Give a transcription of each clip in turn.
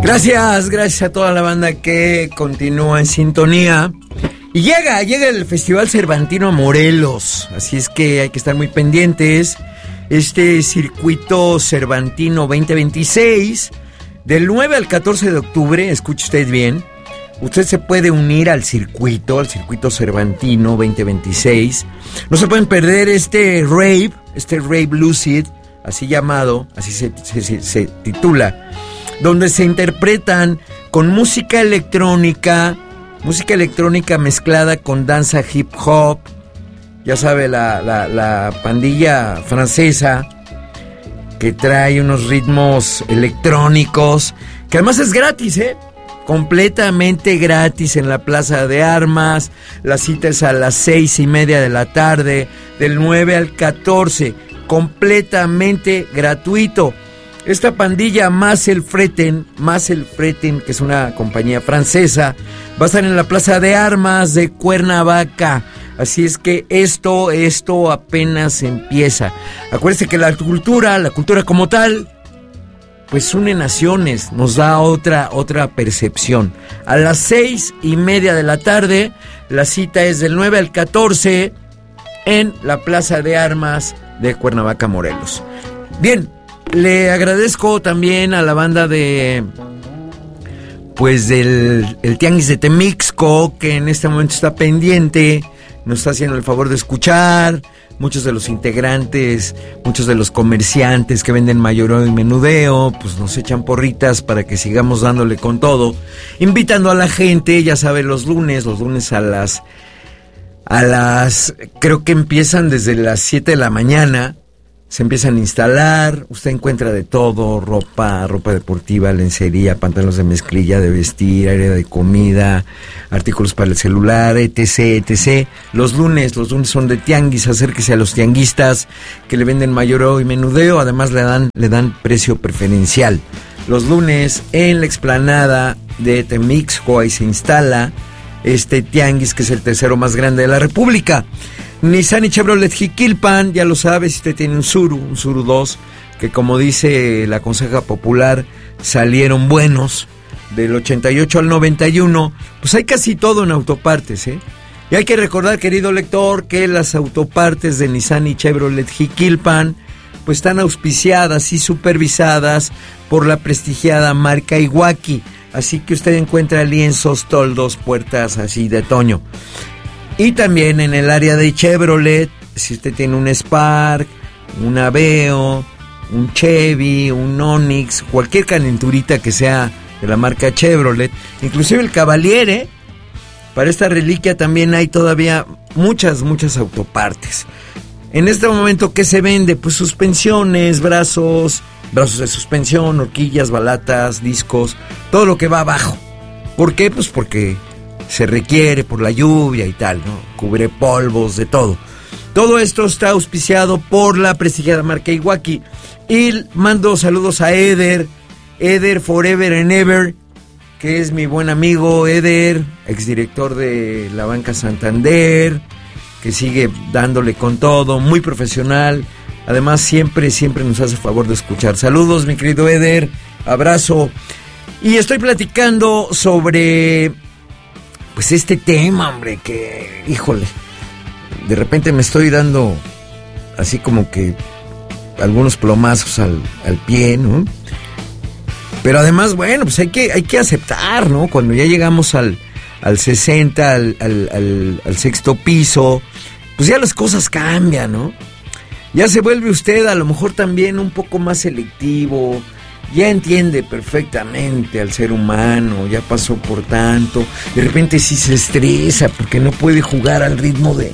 Gracias a toda la banda que continúa en sintonía. Y llega el Festival Cervantino a Morelos, así es que hay que estar muy pendientes. Este circuito Cervantino 2026, del 9 al 14 de octubre, escuche usted bien, usted se puede unir al circuito Cervantino 2026. No se pueden perder este rave lucid, así llamado, así se titula, donde se interpretan con música electrónica mezclada con danza hip hop. Ya sabe, la pandilla francesa que trae unos ritmos electrónicos, que además es gratis, completamente gratis en la Plaza de Armas. La cita es a las 6:30 de la tarde, del 9 al 14, completamente gratuito. Esta pandilla más el Freten, que es una compañía francesa, va a estar en la Plaza de Armas de Cuernavaca. Así es que esto apenas empieza. Acuérdense que la cultura como tal, pues une naciones, nos da otra percepción. A las 6:30 de la tarde, la cita es del 9 al 14 en la Plaza de Armas de Cuernavaca, Morelos. Bien, le agradezco también a la banda del Tianguis de Temixco, que en este momento está pendiente, nos está haciendo el favor de escuchar. Muchos de los integrantes, muchos de los comerciantes que venden mayoreo y menudeo, pues nos echan porritas para que sigamos dándole con todo, invitando a la gente. Ya sabe, los lunes a las creo que empiezan desde las 7 de la mañana, se empiezan a instalar. Usted encuentra de todo: ropa deportiva, lencería, pantalones de mezclilla, de vestir, área de comida, artículos para el celular, etc. Los lunes son de tianguis. Acérquese a los tianguistas que le venden mayoreo y menudeo. Además le dan precio preferencial. Los lunes en la explanada de Temixco, ahí se instala este tianguis, que es el tercero más grande de la República. Nissan y Chevrolet Jiquilpan, ya lo sabe, si usted tiene un Tsuru 2, que como dice la conseja popular, salieron buenos, del 88 al 91, pues hay casi todo en autopartes, Y hay que recordar, querido lector, que las autopartes de Nissan y Chevrolet Jiquilpan, pues están auspiciadas y supervisadas por la prestigiada marca Iwaki, así que usted encuentra lienzos, toldos, puertas así de Toño. Y también en el área de Chevrolet, si usted tiene un Spark, un Aveo, un Chevy, un Onix, cualquier calenturita que sea de la marca Chevrolet, inclusive el Cavalier, para esta reliquia también hay todavía muchas autopartes. En este momento, ¿qué se vende? Pues suspensiones, brazos de suspensión, horquillas, balatas, discos, todo lo que va abajo. ¿Por qué? Pues porque se requiere por la lluvia y tal, ¿no? Cubre polvos, de todo. Todo esto está auspiciado por la prestigiada marca Iwaki. Y mando saludos a Eder Forever and Ever, que es mi buen amigo Eder, exdirector de la Banca Santander, que sigue dándole con todo, muy profesional. Además, siempre nos hace favor de escuchar. Saludos, mi querido Eder, abrazo. Y estoy platicando sobre pues este tema, hombre, que, híjole, de repente me estoy dando así como que algunos plomazos al pie, ¿no? Pero además, bueno, pues hay que aceptar, ¿no? Cuando ya llegamos al 60, al sexto piso, pues ya las cosas cambian, ¿no? Ya se vuelve usted a lo mejor también un poco más selectivo. Ya entiende perfectamente al ser humano, ya pasó por tanto. De repente sí se estresa porque no puede jugar al ritmo de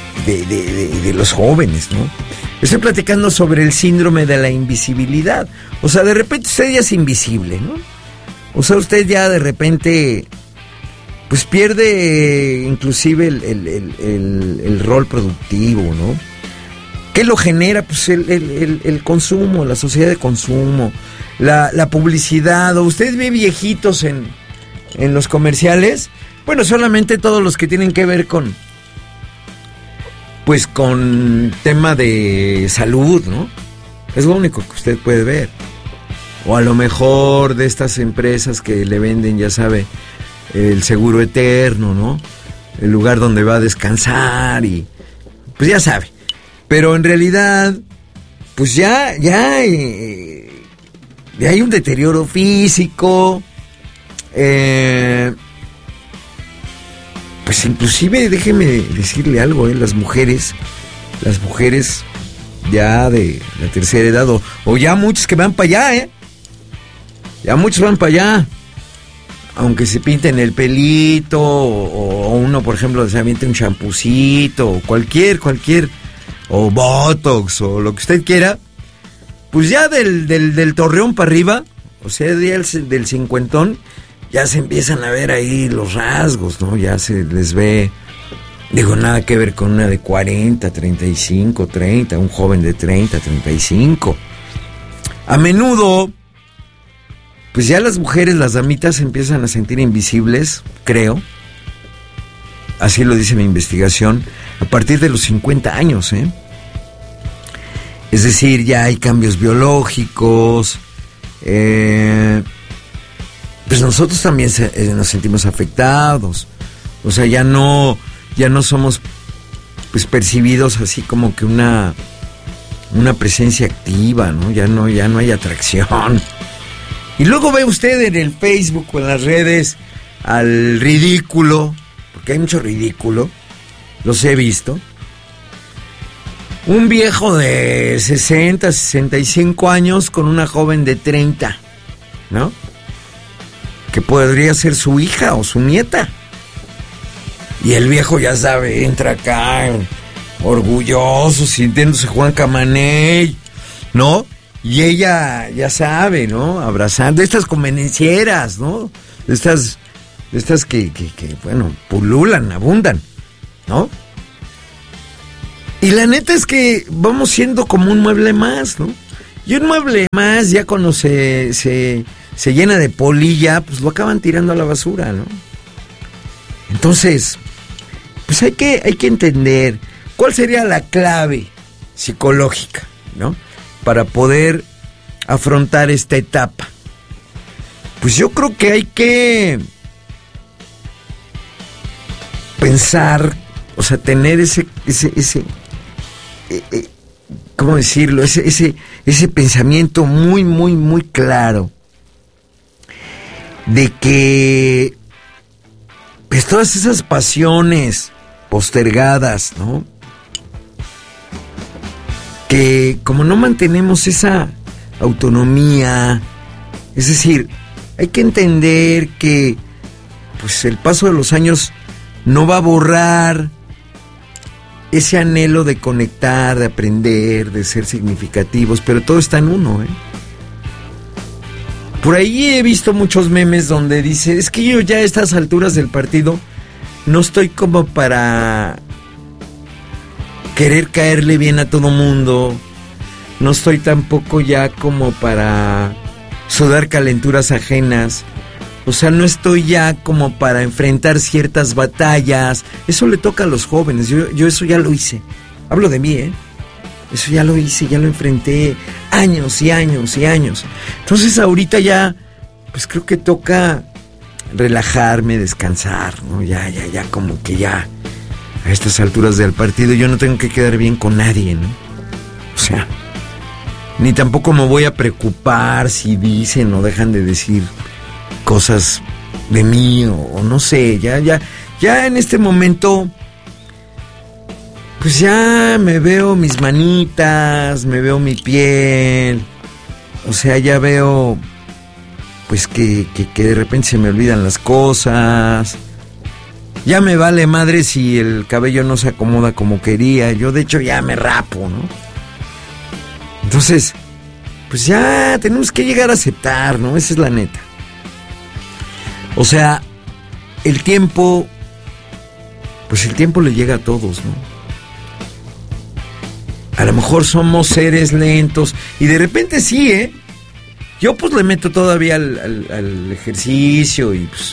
los jóvenes, ¿no? Estoy platicando sobre el síndrome de la invisibilidad. O sea, de repente usted ya es invisible, ¿no? O sea, usted ya de repente pues pierde inclusive el rol productivo, ¿no? ¿Qué lo genera? Pues el consumo, la sociedad de consumo, la publicidad. ¿O usted ve viejitos en los comerciales? Bueno, solamente todos los que tienen que ver con tema de salud, ¿no? Es lo único que usted puede ver. O a lo mejor de estas empresas que le venden, ya sabe, el seguro eterno, ¿no? El lugar donde va a descansar y... Pues ya sabe. Pero en realidad, pues ya hay un deterioro físico. Pues inclusive, déjeme decirle algo, las mujeres ya de la tercera edad, o ya muchos que van para allá, ya muchos van para allá, aunque se pinten el pelito, o uno, por ejemplo, se aviente un champucito, o cualquier, o botox, o lo que usted quiera, pues ya del Torreón para arriba, o sea, del cincuentón, ya se empiezan a ver ahí los rasgos, ¿no? Ya se les ve, digo, nada que ver con una de 40, 35, 30, un joven de 30, 35. A menudo, pues ya las mujeres, las damitas, se empiezan a sentir invisibles, creo. Así lo dice mi investigación, a partir de los 50 años, ¿eh? Es decir, ya hay cambios biológicos, pues nosotros también nos sentimos afectados. O sea, ya no somos pues percibidos así como que una presencia activa, ¿no? Ya no hay atracción. Y luego ve usted en el Facebook o en las redes al ridículo, porque hay mucho ridículo, los he visto. Un viejo de 60, 65 años con una joven de 30, ¿no? Que podría ser su hija o su nieta. Y el viejo, ya sabe, entra acá orgulloso, sintiéndose Juan Camaney, ¿no? Y ella, ya sabe, ¿no? Abrazando, estas convenencieras, ¿no? De estas que, bueno, pululan, abundan, ¿no? Y la neta es que vamos siendo como un mueble más, ¿no? Y un mueble más, ya cuando se llena de polilla, pues lo acaban tirando a la basura, ¿no? Entonces, pues hay que entender cuál sería la clave psicológica, ¿no? Para poder afrontar esta etapa. Pues yo creo que hay que pensar, o sea, tener ese ¿cómo decirlo? Ese pensamiento muy, muy, muy claro de que pues todas esas pasiones postergadas, ¿no? Que como no mantenemos esa autonomía, es decir, hay que entender que pues el paso de los años no va a borrar ese anhelo de conectar, de aprender, de ser significativos, pero todo está en uno, ¿eh? Por ahí he visto muchos memes donde dice, es que yo ya a estas alturas del partido no estoy como para querer caerle bien a todo mundo, no estoy tampoco ya como para sudar calenturas ajenas, o sea, no estoy ya como para enfrentar ciertas batallas. Eso le toca a los jóvenes, yo eso ya lo hice, hablo de mí, eso ya lo hice, ya lo enfrenté años y años y años. Entonces ahorita ya, pues creo que toca relajarme, descansar, ¿no? Ya como que ya a estas alturas del partido yo no tengo que quedar bien con nadie, ¿no? O sea, ni tampoco me voy a preocupar si dicen o dejan de decir cosas de mí o no sé, ya en este momento pues ya me veo mis manitas, me veo mi piel, o sea, ya veo pues que de repente se me olvidan las cosas, ya me vale madre si el cabello no se acomoda como quería, yo de hecho ya me rapo, ¿no? Entonces, pues ya tenemos que llegar a aceptar, ¿no? Esa es la neta. O sea, el tiempo, pues el tiempo le llega a todos, ¿no? A lo mejor somos seres lentos y de repente sí, yo pues le meto todavía al ejercicio y pues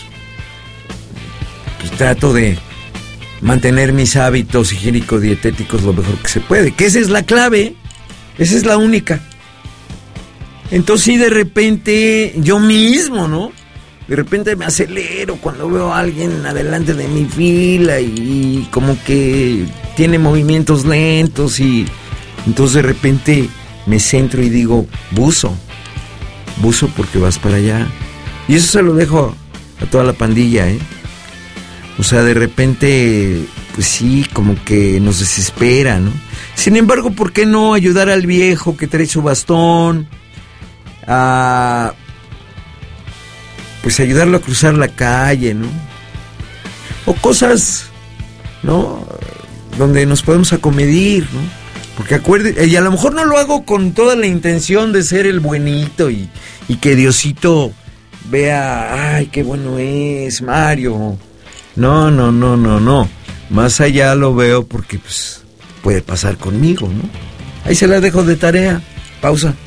trato de mantener mis hábitos higiénico-dietéticos lo mejor que se puede, que esa es la clave, esa es la única. Entonces sí, de repente, yo mismo, ¿no? De repente me acelero cuando veo a alguien adelante de mi fila y como que tiene movimientos lentos y entonces de repente me centro y digo, buzo porque vas para allá. Y eso se lo dejo a toda la pandilla, ¿eh? O sea, de repente, pues sí, como que nos desespera, ¿no? Sin embargo, ¿por qué no ayudar al viejo que trae su bastón? Pues ayudarlo a cruzar la calle, ¿no? O cosas, ¿no? Donde nos podemos acomedir, ¿no? Porque acuérdense, y a lo mejor no lo hago con toda la intención de ser el buenito y que Diosito vea, ay, qué bueno es Mario. No. Más allá lo veo porque, pues, puede pasar conmigo, ¿no? Ahí se la dejo de tarea. Pausa.